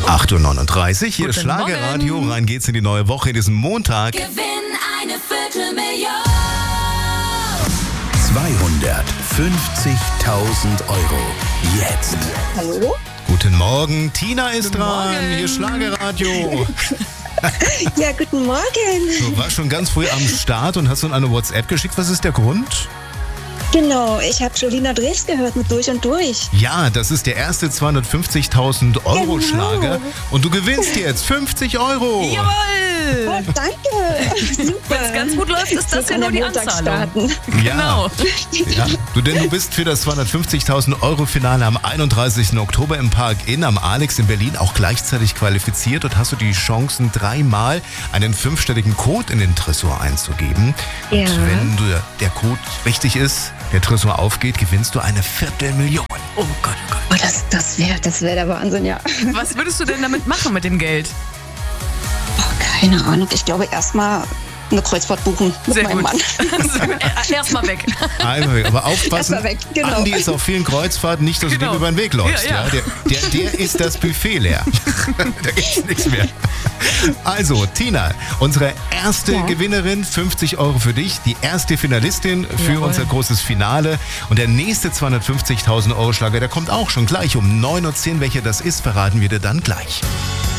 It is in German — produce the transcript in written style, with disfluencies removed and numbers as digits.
8.39 Uhr, hier ist Guten Schlagerradio. Morgen. Rein geht's in die neue Woche, in diesen Montag. Gewinn eine Viertelmillion. 250.000 Euro. Jetzt. Hallo? Guten Morgen, Tina ist Guten dran. Morgen. Hier ist Schlagerradio. Ja, guten Morgen. Du warst schon ganz früh am Start und hast uns eine WhatsApp geschickt. Was ist der Grund? Genau, ich habe Jolina Drews gehört mit Durch und Durch. Ja, das ist der erste 250.000 Euro Schlager. Und du gewinnst jetzt 50 Euro. Oh, Jawohl! danke. Super. Wenn es ganz gut läuft, ist das So ja kann nur der die Montag Anzahlung. starten. Ja. Genau. Ja, du bist für das 250.000 Euro Finale am 31. Oktober im Park Inn am Alex in Berlin auch gleichzeitig qualifiziert und hast du die Chancen, 3-mal einen 5-stelligen Code in den Tresor einzugeben. Ja. Und wenn der Code richtig ist, der Tresor aufgeht, gewinnst du eine Viertelmillion. Oh Gott, oh Gott. Oh, das wär der Wahnsinn, ja. Was würdest du denn damit machen mit dem Geld? Oh, keine Ahnung. Ich glaube, erstmal eine Kreuzfahrt buchen mit Sehr meinem gut. Mann. Erstmal weg. Einfach, aber aufpassen, Erstmal weg, genau. Andi ist auf vielen Kreuzfahrten, nicht, dass du Genau. dem über den Weg läufst. Ja, ja. Der ist das Buffet leer. Da gibt's nichts mehr. Also, Tina, unsere erste Ja. Gewinnerin, 50 Euro für dich, die erste Finalistin für Jawohl. unser großes Finale. Und der nächste 250.000 Euro Schlager, der kommt auch schon gleich um 9.10 Uhr. Welcher das ist, verraten wir dir dann gleich.